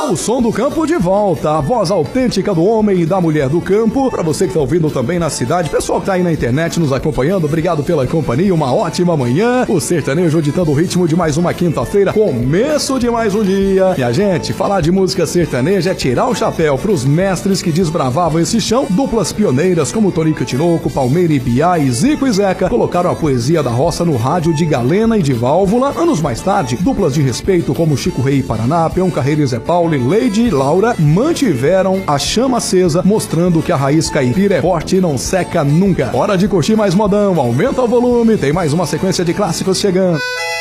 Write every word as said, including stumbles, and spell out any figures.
O som do campo de volta, a voz autêntica do homem e da mulher do campo. Pra você que tá ouvindo também na cidade, pessoal que tá aí na internet nos acompanhando, obrigado pela companhia, uma ótima manhã. O sertanejo ditando o ritmo de mais uma quinta-feira, começo de mais um dia. E a gente, falar de música sertaneja é tirar o chapéu pros mestres que desbravavam esse chão. Duplas pioneiras como Tonico e Tinoco, Palmeira e Biá e Zico e Zeca colocaram a poesia da roça no rádio de Galena e de Válvula. Anos mais tarde, duplas de respeito como Chico Rei e Paraná, Peão Carreiro e Zé Paulo, Leide e Laura mantiveram a chama acesa, mostrando que a raiz caipira é forte e não seca nunca. Hora de curtir mais modão, aumenta o volume, tem mais uma sequência de clássicos chegando.